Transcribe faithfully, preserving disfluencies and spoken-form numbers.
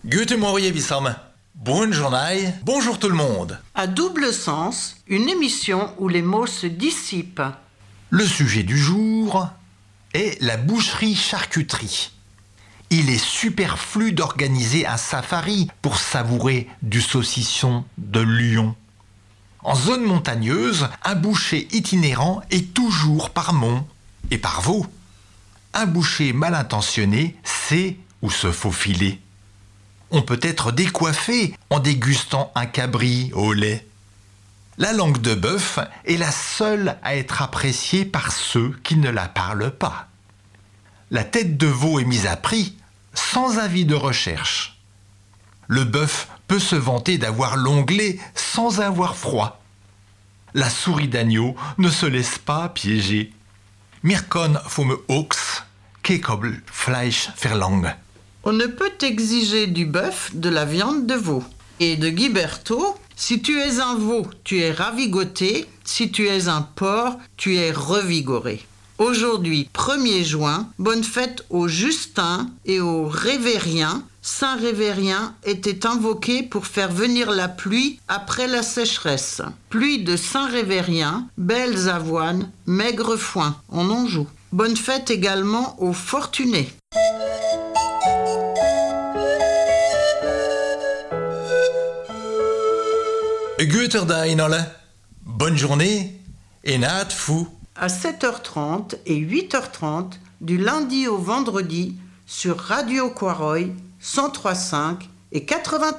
Guten Morgen, Wissam. Bonne journée. Bonjour tout le monde. À double sens, une émission où les mots se dissipent. Le sujet du jour est la boucherie-charcuterie. Il est superflu d'organiser un safari pour savourer du saucisson de lion. En zone montagneuse, un boucher itinérant est toujours par mont et par veau. Un boucher mal intentionné sait où se faufiler. On peut être décoiffé en dégustant un cabri au lait. La langue de bœuf est la seule à être appréciée par ceux qui ne la parlent pas. La tête de veau est mise à prix sans avis de recherche. Le bœuf peut se vanter d'avoir l'onglet sans avoir froid. La souris d'agneau ne se laisse pas piéger. Mir kan vom Ochs kekobel Fleisch verlangen. On ne peut exiger du bœuf de la viande de veau. Et de Guy Berthaud, si tu es un veau, tu es ravigoté, si tu es un porc, tu es revigoré. Aujourd'hui, premier juin, bonne fête aux Justins et aux Révériens. Saint Révérien était invoqué pour faire venir la pluie après la sécheresse. Pluie de Saint Révérien, belles avoines, maigre foin, on en joue. Bonne fête également aux Fortunés. Guter Dag alle. Bonne journée et naat fou. À sept heures trente et huit heures trente, du lundi au vendredi, sur Radio Quaroy, cent trois virgule cinq et quatre-vingt-treize.